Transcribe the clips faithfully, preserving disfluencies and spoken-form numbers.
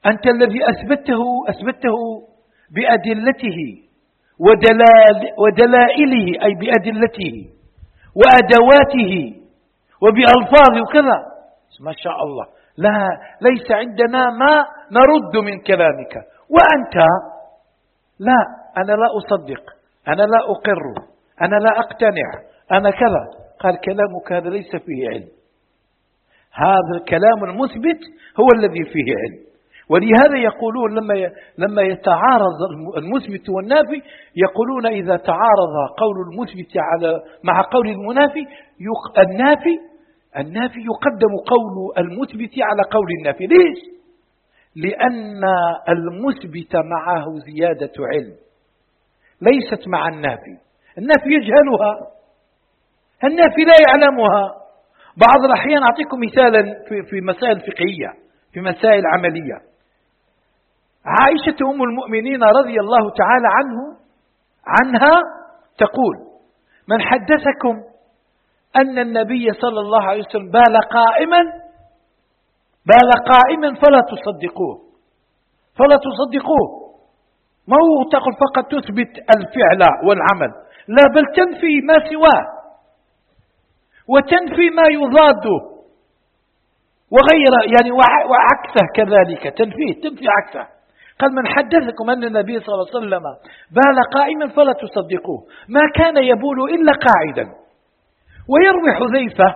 أنت الذي أثبته أثبته بأدلته ودلال ودلائله، أي بأدلته وأدواته وبألفاظه وكذا، ما شاء الله، لا ليس عندنا ما نرد من كلامك. وأنت لا، أنا لا أصدق، أنا لا أقر، أنا لا أقتنع، أنا كذا. قال كلامك هذا ليس فيه علم، هذا الكلام المثبت هو الذي فيه علم. ولهذا يقولون لما لما يتعارض المثبت والنافي، يقولون إذا تعارض قول المثبت على مع قول المنافي النافي النافي يقدم قول المثبت على قول النافي. ليش؟ لأن المثبت معه زيادة علم ليست مع النافي. النافي يجهلها، النافي لا يعلمها. بعض الأحيان أعطيكم مثالا في في مسائل فقهية، في مسائل عملية. عائشة أم المؤمنين رضي الله تعالى عنه عنها تقول: من حدثكم أن النبي صلى الله عليه وسلم بال قائما بال قائما فلا تصدقوه فلا تصدقوه. ما هو تقول فقط تثبت الفعل والعمل، لا، بل تنفي ما سواه وتنفي ما يضاده وغير يعني وعكسه كذلك، تنفيه تنفي عكسه. قال: من حدثكم أن النبي صلى الله عليه وسلم بال قائما فلا تصدقوه، ما كان يبول إلا قاعدا. ويروي حذيفة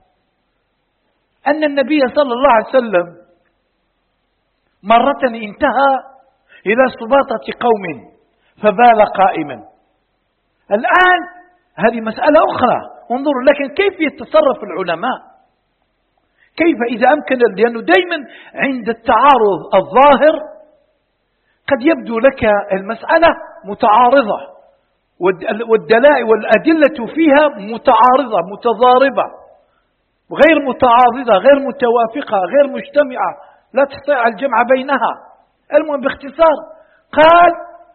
أن النبي صلى الله عليه وسلم مرة انتهى إلى سباطة قوم فبال قائما. الآن هذه مسألة أخرى، انظروا لكن كيف يتصرف العلماء، كيف إذا أمكن، لأنه دائما عند التعارض الظاهر قد يبدو لك المسألة متعارضة والدلائل والأدلة فيها متعارضة متضاربة غير متعارضة غير متوافقة غير مجتمعة، لا تستطيع الجمع بينها. المهم باختصار قال: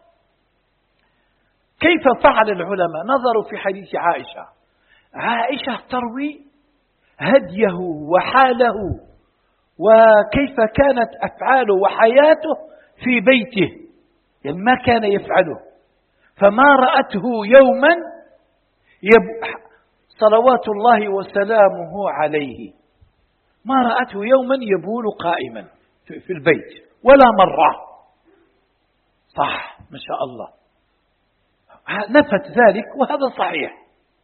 كيف فعل العلماء؟ نظروا في حديث عائشة. عائشة تروي هديه وحاله وكيف كانت أفعاله وحياته في بيته، يعني ما كان يفعله. فما رأته يوما يب... صلوات الله وسلامه عليه، ما رأته يوما يبول قائما في البيت ولا مرة. صح، ما شاء الله، نفت ذلك وهذا صحيح.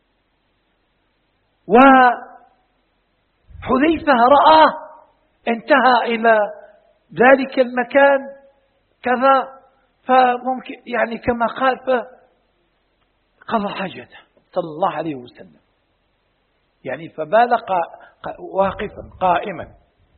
وحذيفة رآه انتهى إلى ذلك المكان كذا، فممكن يعني كما قال فقضى حاجته صلى الله عليه وسلم، يعني فبال واقفا قائما.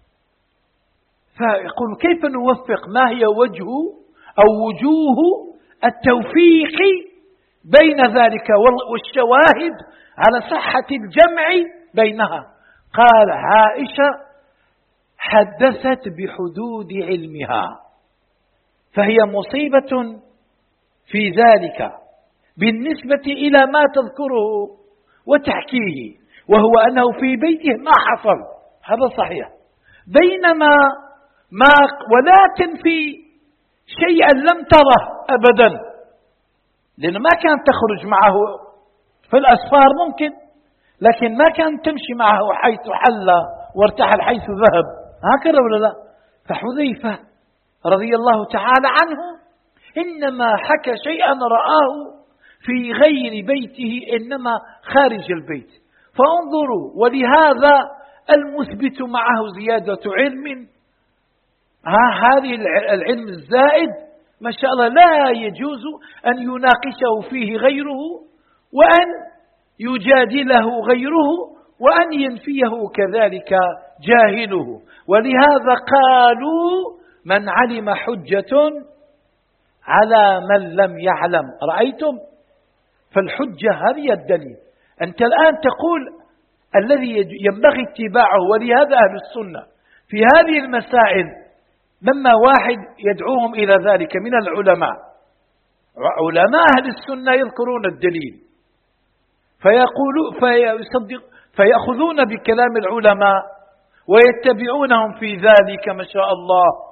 فيقول: كيف نوفق؟ ما هي وجه أو وجوه التوفيق بين ذلك والشواهد على صحة الجمع بينها؟ قال: عائشة حدثت بحدود علمها، فهي مصيبة في ذلك بالنسبة إلى ما تذكره وتحكيه، وهو أنه في بيته ما حصل، هذا صحيح. بينما ما ولا تنفي شيئا لم تره أبدا، لأن ما كانت تخرج معه في الأسفار ممكن، لكن ما كانت تمشي معه حيث حل وارتحل حيث ذهب، هكذا ولا لا؟ فحذيفة رضي الله تعالى عنه إنما حكى شيئا رآه في غير بيته، إنما خارج البيت. فانظروا، ولهذا المثبت معه زيادة علم، ها هذه العلم الزائد ما شاء الله لا يجوز أن يناقشه فيه غيره وأن يجادله غيره وأن ينفيه كذلك جاهله. ولهذا قالوا: من علم حجة على من لم يعلم. رأيتم؟ فالحجة هذه الدليل. أنت الآن تقول الذي ينبغي اتباعه. ولهذا أهل السنة في هذه المسائل لما واحد يدعوهم إلى ذلك من العلماء، علماء أهل السنة يذكرون الدليل فيقولوا فيصدق فيأخذون بكلام العلماء ويتبعونهم في ذلك ما شاء الله،